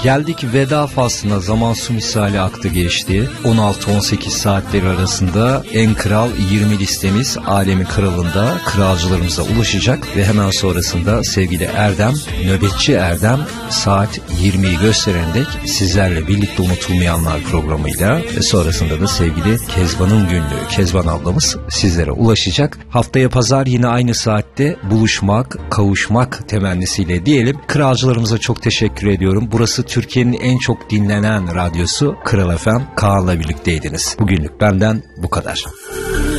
Geldik veda faslına. Zaman su misali aktı geçti. 16-18 saatleri arasında en kral 20 listemiz Alemin Kralı'nda kralcılarımıza ulaşacak ve hemen sonrasında sevgili Erdem, nöbetçi Erdem saat 20'yi gösteren dek sizlerle birlikte unutulmayanlar programıyla ve sonrasında da sevgili Kezban'ın günlüğü, Kezban ablamız sizlere ulaşacak. Haftaya pazar yine aynı saatte buluşmak, kavuşmak temennisiyle diyelim. Kralcılarımıza çok teşekkür ediyorum. Burası Türkiye'nin en çok dinlenen radyosu Kral FM. Kaan'la birlikteydiniz. Bugünlük benden bu kadar.